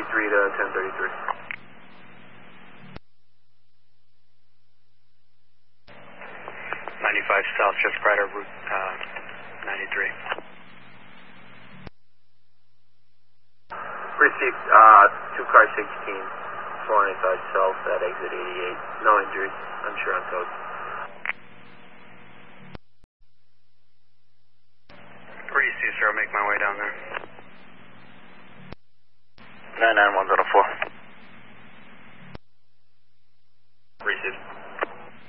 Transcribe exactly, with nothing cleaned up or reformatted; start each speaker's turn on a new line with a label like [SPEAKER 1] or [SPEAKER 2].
[SPEAKER 1] eighty-three to ten thirty-three.
[SPEAKER 2] ninety-five south, just right over Route uh, ninety-three.
[SPEAKER 1] Received, uh, two car sixteen, four ninety-five south at exit eighty-eight. No injuries, unsure on code.
[SPEAKER 2] Receive, sir, I'll make my way down there.
[SPEAKER 3] nine nine one zero four.